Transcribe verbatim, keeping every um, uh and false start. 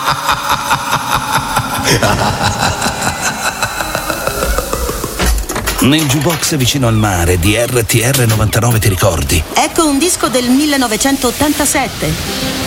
Nel jukebox vicino al mare di R T R novantanove, ti ricordi? Ecco un disco del millenovecentottantasette.